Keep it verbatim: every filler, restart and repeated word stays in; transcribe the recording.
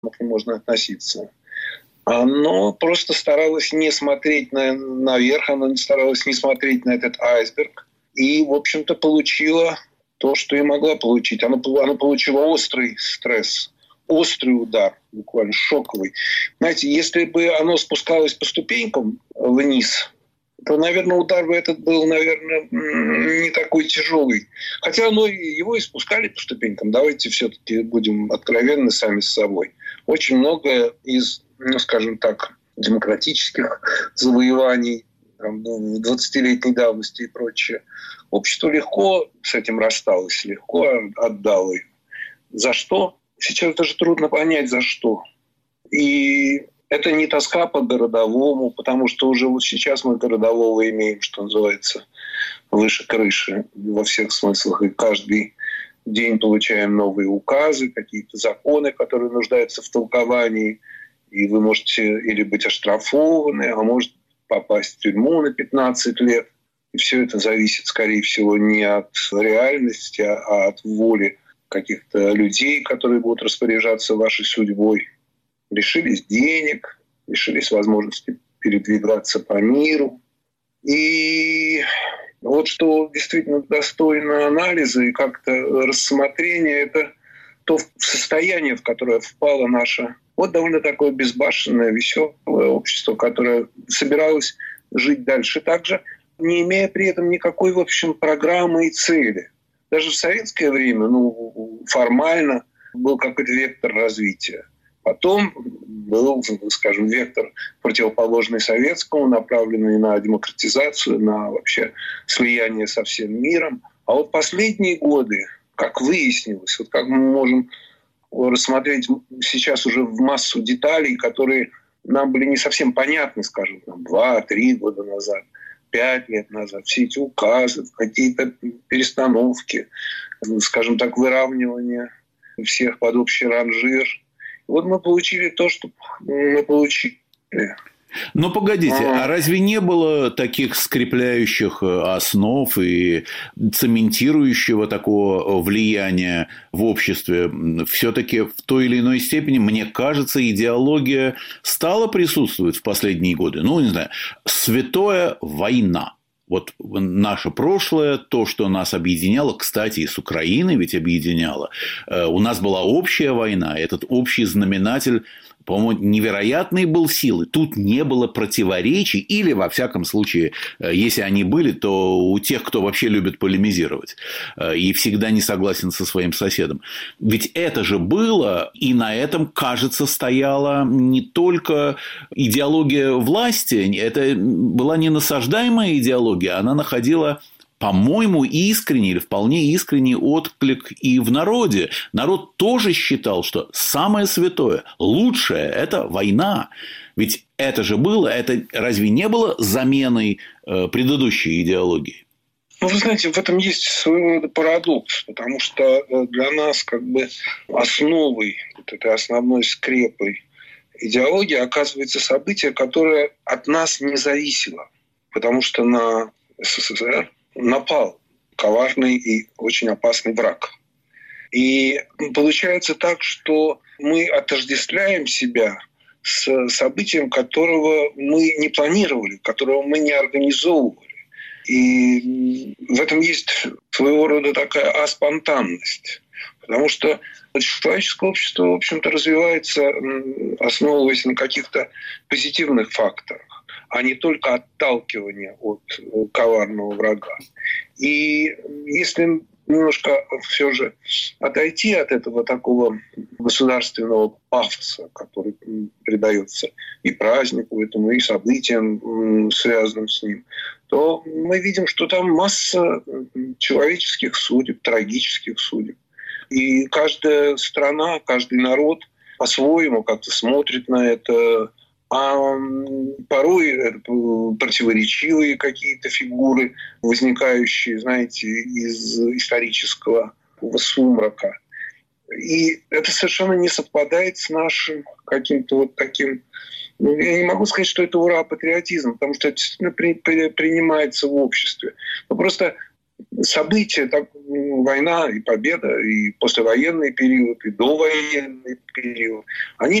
к ним можно относиться. Оно просто старалось не смотреть на, наверх, оно старалось не смотреть на этот айсберг. И, в общем-то, получило то, что и могла получить. Оно, оно получило острый стресс, острый удар, буквально шоковый. Знаете, если бы оно спускалось по ступенькам вниз, то, наверное, удар бы этот был, наверное, не такой тяжелый. Хотя оно, его и спускали по ступенькам. Давайте все-таки будем откровенны сами с собой. Очень много из, ну, скажем так, демократических завоеваний там, двадцатилетней давности и прочее, общество легко с этим рассталось, легко отдало их. За что? Сейчас даже трудно понять, за что. И это не тоска по городовому, потому что уже вот сейчас мы городового имеем, что называется, выше крыши во всех смыслах. И каждый день получаем новые указы, какие-то законы, которые нуждаются в толковании. И вы можете или быть оштрафованы, а может попасть в тюрьму на пятнадцать лет. И все это зависит, скорее всего, не от реальности, а от воли каких-то людей, которые будут распоряжаться вашей судьбой. Лишились денег, лишились возможности передвигаться по миру. И вот что действительно достойно анализа и как-то рассмотрения, это то состояние, в которое впало наше вот довольно такое безбашенное, веселое общество, которое собиралось жить дальше так же, не имея при этом никакой, в общем, программы и цели. Даже в советское время, ну, формально был какой-то вектор развития. Потом был, скажем, вектор противоположный советскому, направленный на демократизацию, на вообще слияние со всем миром. А вот последние годы, как выяснилось, вот как мы можем рассмотреть сейчас уже в массу деталей, которые нам были не совсем понятны, скажем, там, два-три года назад, пять лет назад, все эти указы, какие-то перестановки, скажем так, выравнивание всех под общий ранжир. Вот мы получили то, что мы получили. Но погодите, а разве не было таких скрепляющих основ и цементирующего такого влияния в обществе? Все-таки в той или иной степени, мне кажется, идеология стала присутствовать в последние годы. Ну, не знаю, святая война. Вот наше прошлое, то, что нас объединяло, кстати, и с Украиной ведь объединяло. У нас была общая война, этот общий знаменатель, по-моему, невероятной был силы. Тут не было противоречий, или, во всяком случае, если они были, то у тех, кто вообще любит полемизировать и всегда не согласен со своим соседом. Ведь это же было, и на этом, кажется, стояла не только идеология власти, это была не насаждаемая идеология, она находила, по-моему, искренний или вполне искренний отклик и в народе. Народ тоже считал, что самое святое, лучшее – это война. Ведь это же было, это разве не было заменой э, предыдущей идеологии? Ну, вы знаете, в этом есть своего рода парадокс, потому что для нас как бы основой, вот этой основной скрепой идеологии оказывается событие, которое от нас не зависело, потому что на СССР напал коварный и очень опасный враг. И получается так, что мы отождествляем себя с событием, которого мы не планировали, которого мы не организовывали. И в этом есть своего рода такая аспонтанность. Потому что человеческое общество, в общем-то, развивается, основываясь на каких-то позитивных факторах, а не только отталкивание от коварного врага. И если немножко все же отойти от этого такого государственного пафоса, который придается и празднику этому, и событиям, связанным с ним, то мы видим, что там масса человеческих судеб, трагических судеб. И каждая страна, каждый народ по-своему как-то смотрит на это. А порой противоречивые какие-то фигуры, возникающие, знаете, из исторического сумрака. И это совершенно не совпадает с нашим каким-то вот таким... Я не могу сказать, что это ура-патриотизм, потому что это действительно при, при, принимается в обществе. Но просто события, так, война и победа, и послевоенный период, и довоенный период, они